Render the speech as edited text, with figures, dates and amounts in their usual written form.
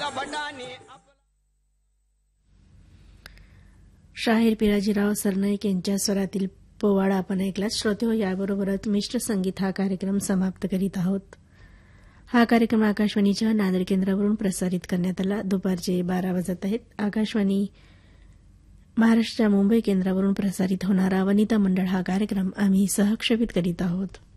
शाहीर पिराजीराव सरनाईक यांच्या स्वरातील पोवाडा आपण ऐकलात. श्रोतेहो, याबरोबरच मिश्र संगीत हा कार्यक्रम समाप्त करीत आहोत. हा कार्यक्रम आकाशवाणीच्या नांदेड केंद्रावरून प्रसारित करण्यात आला. दुपारचे 12 वाजत आहेत. आकाशवाणी महाराष्ट्राच्या मुंबई केंद्रावरून प्रसारित होणारा वनिता मंडळ हा कार्यक्रम आम्ही सहक्षेपित करीत आहोत.